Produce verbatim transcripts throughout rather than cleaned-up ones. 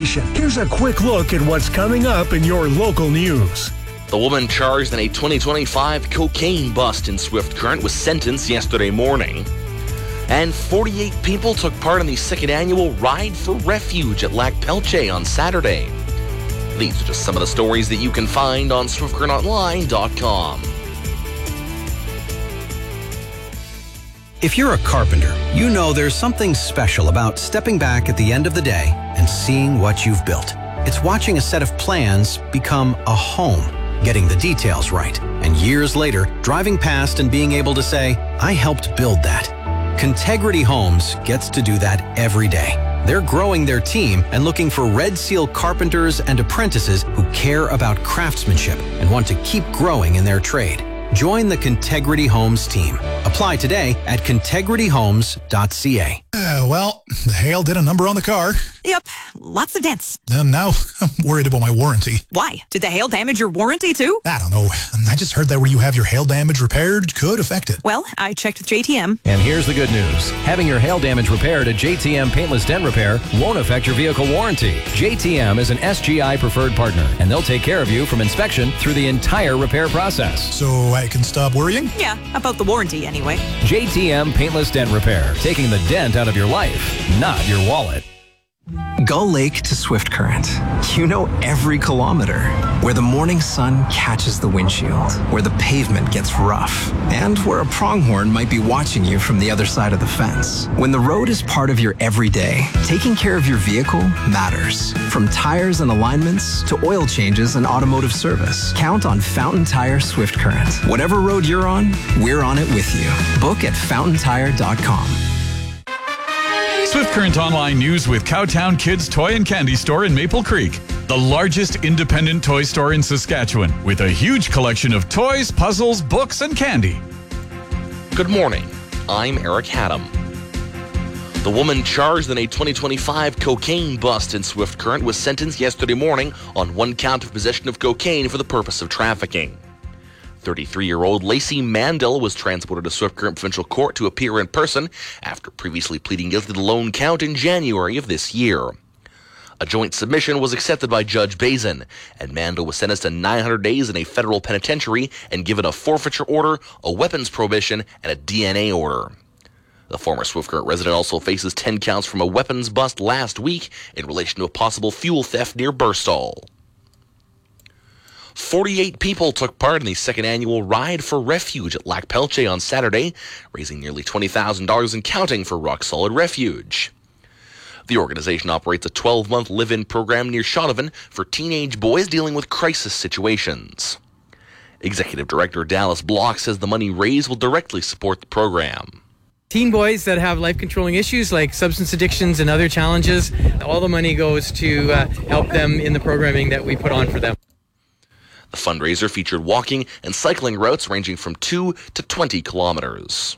station. Here's a quick look at what's coming up in your local news. The woman charged in a twenty twenty-five cocaine bust in Swift Current was sentenced yesterday morning. And forty-eight people took part in the second annual Ride for Refuge at Lac Pelche on Saturday. These are just some of the stories that you can find on swift current online dot com. If you're a carpenter, you know there's something special about stepping back at the end of the day and seeing what you've built. It's watching a set of plans become a home, getting the details right, and years later, driving past and being able to say, I helped build that. Contegrity Homes gets to do that every day. They're growing their team and looking for Red Seal carpenters and apprentices who care about craftsmanship and want to keep growing in their trade. Join the Contegrity Homes team. Apply today at contegrity homes dot c a. Uh, well, the hail did a number on the car. Yep, lots of dents. And now I'm worried about my warranty. Why? Did the hail damage your warranty too? I don't know. I just heard that where you have your hail damage repaired could affect it. Well, I checked with J T M. And here's the good news. Having your hail damage repaired at J T M Paintless Dent Repair won't affect your vehicle warranty. J T M is an S G I preferred partner, and they'll take care of you from inspection through the entire repair process. So I can stop worrying? Yeah, about the warranty anyway. J T M Paintless Dent Repair, taking the dent out of your life, not your wallet. Gull Lake to Swift Current. You know every kilometer. Where the morning sun catches the windshield, where the pavement gets rough, and where a pronghorn might be watching you from the other side of the fence. When the road is part of your everyday, taking care of your vehicle matters. From tires and alignments to oil changes and automotive service, count on Fountain Tire Swift Current. Whatever road you're on, we're on it with you. Book at fountain tire dot com. Swift Current Online News with Cowtown Kids Toy and Candy Store in Maple Creek, the largest independent toy store in Saskatchewan, with a huge collection of toys, puzzles, books, and candy. Good morning. I'm Eric Haddam. The woman charged in a twenty twenty-five cocaine bust in Swift Current was sentenced yesterday morning on one count of possession of cocaine for the purpose of trafficking. thirty-three-year-old Lacey Mandel was transported to Swift Current Provincial Court to appear in person after previously pleading guilty to the lone count in January of this year. A joint submission was accepted by Judge Bazin, and Mandel was sentenced to nine hundred days in a federal penitentiary and given a forfeiture order, a weapons prohibition, and a D N A order. The former Swift Current resident also faces ten counts from a weapons bust last week in relation to a possible fuel theft near Burstall. forty-eight people took part in the second annual Ride for Refuge at Lac Pelche on Saturday, raising nearly twenty thousand dollars and counting for Rock Solid Refuge. The organization operates a twelve-month live-in program near Shaunavon for teenage boys dealing with crisis situations. Executive Director Dallas Block says the money raised will directly support the program. Teen boys that have life-controlling issues like substance addictions and other challenges, all the money goes to uh, help them in the programming that we put on for them. The fundraiser featured walking and cycling routes ranging from two to twenty kilometers.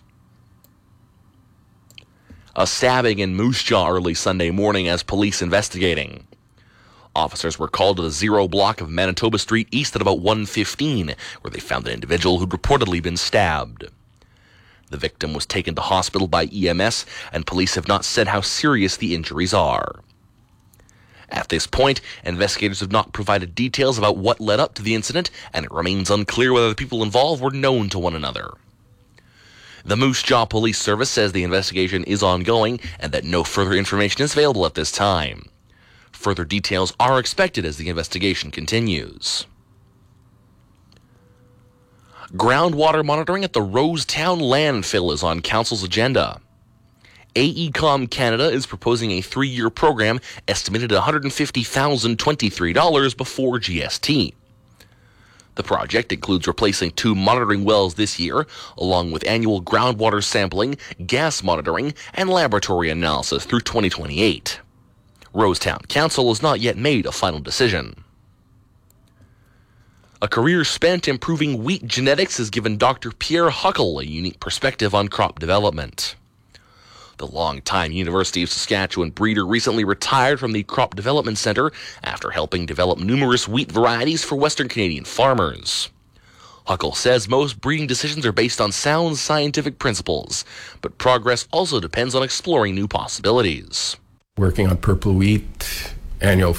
A stabbing in Moose Jaw early Sunday morning as police investigating. Officers were called to the Zero block of Manitoba Street East at about one fifteen, where they found an individual who'd reportedly been stabbed. The victim was taken to hospital by E M S, and police have not said how serious the injuries are. At this point, investigators have not provided details about what led up to the incident, and it remains unclear whether the people involved were known to one another. The Moose Jaw Police Service says the investigation is ongoing and that no further information is available at this time. Further details are expected as the investigation continues. Groundwater monitoring at the Rosetown landfill is on Council's agenda. AECOM Canada is proposing a three-year program estimated at one hundred fifty thousand twenty-three dollars before G S T. The project includes replacing two monitoring wells this year, along with annual groundwater sampling, gas monitoring, and laboratory analysis through twenty twenty-eight. Rosetown Council has not yet made a final decision. A career spent improving wheat genetics has given Doctor Pierre Huckle a unique perspective on crop development. The longtime University of Saskatchewan breeder recently retired from the Crop Development Centre after helping develop numerous wheat varieties for Western Canadian farmers. Huckle says most breeding decisions are based on sound scientific principles, but progress also depends on exploring new possibilities. Working on purple wheat, annual